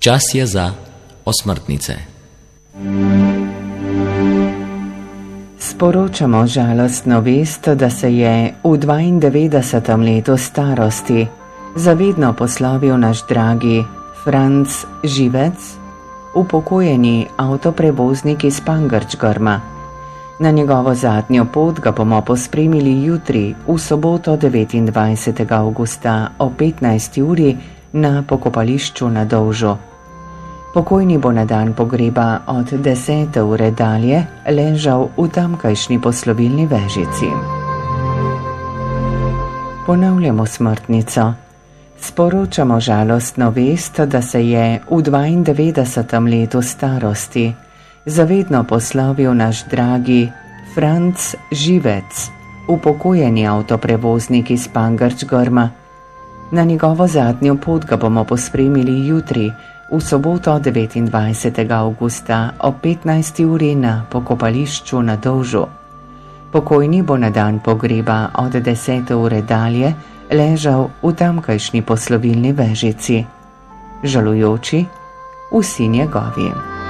Čas je za osmrtnice. Sporočamo žalostno vest, da se je v 92. letu starosti zavedno poslovil naš dragi Franc Živec, upokojeni avtoprevoznik iz Pangrčgrma. Na njegovo zadnjo pot ga bomo pospremili jutri, v soboto 29. avgusta o 15. uri na pokopališču na Dolžu. Pokojni bo na dan pogreba od 10. ure dalje ležal v tamkajšnji poslovilni vežici. Ponavljamo smrtnico. Sporočamo žalostno vest, da se je v 92. letu starosti zavedno poslovil naš dragi Franc Živec, upokojeni avtoprevoznik iz Pangrčgrma. Na njegovo zadnjo pot ga bomo pospremili jutri, v soboto 29. avgusta o 15. uri na pokopališču na Dolžu. Pokojni bo na dan pogreba od 10. ure dalje ležal v tamkajšnji poslovilni vežici. Žalujoči vsi njegovi.